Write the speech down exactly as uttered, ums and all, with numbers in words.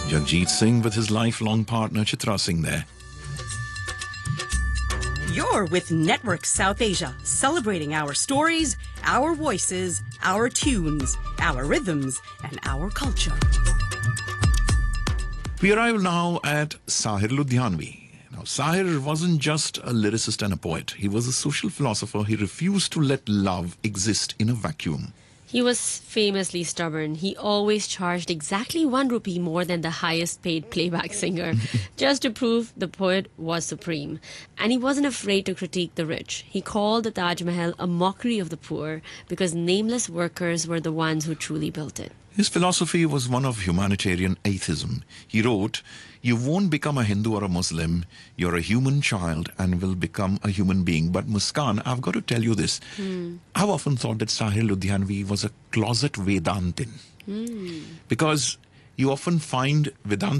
Jagjit Singh with his lifelong partner Chitra Singh there. You're with Network South Asia, celebrating our stories, our voices, our tunes, our rhythms, and our culture. We arrive now at Sahir Ludhianvi. Now, Sahir wasn't just a lyricist and a poet. He was a social philosopher. He refused to let love exist in a vacuum. He was famously stubborn. He always charged exactly one rupee more than the highest paid playback singer, just to prove the poet was supreme. And he wasn't afraid to critique the rich. He called the Taj Mahal a mockery of the poor because nameless workers were the ones who truly built it. His philosophy was one of humanitarian atheism. He wrote, "You won't become a Hindu or a Muslim. You're a human child and will become a human being." But Muskan, I've got to tell you this. Hmm. I've often thought that Sahir Ludhianvi was a closet Vedantin. Hmm. Because you often find Vedantin